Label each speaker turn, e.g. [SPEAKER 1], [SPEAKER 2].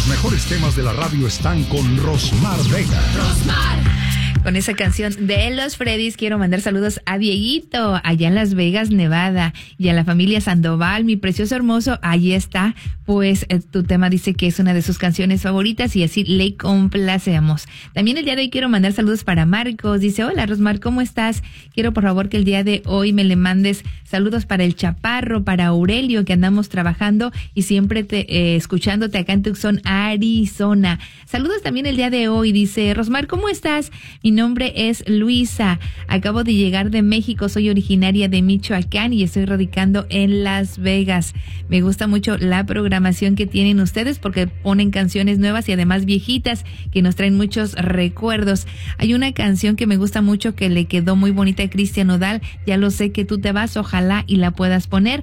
[SPEAKER 1] Los mejores temas de la radio están con Rosmar Vega.
[SPEAKER 2] Con esa canción de Los Freddys quiero mandar saludos a Dieguito, allá en Las Vegas, Nevada, y a la familia Sandoval, mi precioso hermoso, ahí está. Pues tu tema dice que es una de sus canciones favoritas y así le complacemos. También el día de hoy quiero mandar saludos para Marcos. Dice, hola Rosmar, ¿cómo estás? Quiero por favor que el día de hoy me le mandes saludos para el Chaparro, para Aurelio, que andamos trabajando y siempre escuchándote acá en Tucson, Arizona. Saludos también el día de hoy, dice Rosmar, ¿cómo estás? Mi nombre es Luisa, acabo de llegar de México, soy originaria de Michoacán y estoy radicando en Las Vegas. Me gusta mucho la programación que tienen ustedes porque ponen canciones nuevas y además viejitas que nos traen muchos recuerdos. Hay una canción que me gusta mucho que le quedó muy bonita a Cristian Nodal, ya lo sé que tú te vas, ojalá y la puedas poner.